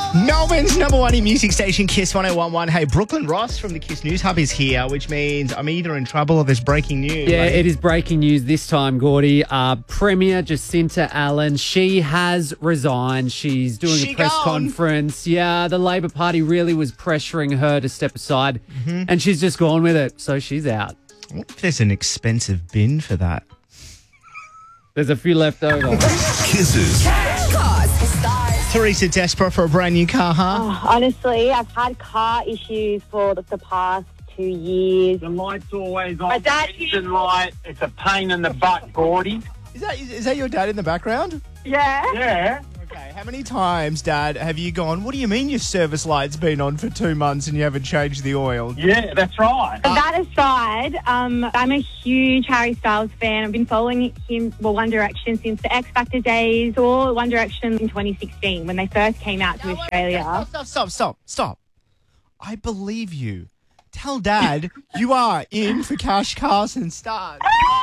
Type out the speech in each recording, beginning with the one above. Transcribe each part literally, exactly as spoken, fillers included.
Melbourne's number one in music station, Kiss one oh one one. Hey, Brooklyn Ross from the Kiss News Hub is here, which means I'm either in trouble or there's breaking news. Yeah, buddy. it is breaking news this time, Gordy. Uh, Premier Jacinta Allen, she has resigned. She's doing She a press gone. conference. Yeah, the Labor Party really was pressuring her to step aside, mm-hmm. and she's just gone with it. So she's out. I wonder if there's an expensive bin for that. There's a few left over. Kisses. Teresa, desperate for a brand new car, huh? Oh, honestly, I've had car issues for the, the past two years. The light's always on. My dad- The engine light. It's a pain in the butt, Gordy. Is that is that your dad in the background? Yeah. Yeah. Okay, how many times, Dad, have you gone, what do you mean your service light's been on for two months and you haven't changed the oil? Yeah, that's right. But that aside, um, I'm a huge Harry Styles fan. I've been following him, well, One Direction since the X Factor days, or One Direction in twenty sixteen when they first came out to Australia. Stop, stop, stop, stop, stop. I believe you. Tell Dad you are in for Cash Carson stars.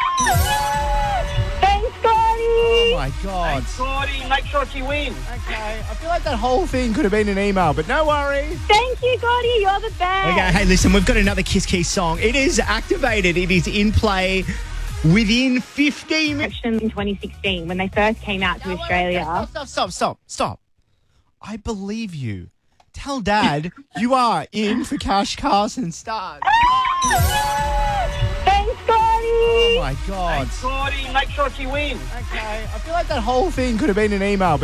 Thanks, Gordy! Oh, my God. Thanks, Gordy. Make sure she wins. Okay, I feel like that whole thing could have been an email, but no worries. Thank you, Gordy. You're the best. Okay, hey, listen, we've got another Kiss Key song. It is activated. It is in play within fifteen minutes. Direction in twenty sixteen when they first came out to Australia. Stop, stop, stop, stop, stop. I believe you. Tell Dad you are in for Cash Carson stars. Thanks, Gordy! Oh, my God. Thanks, Gordy. Make sure she wins. Okay, I feel like that whole thing could have been an email, but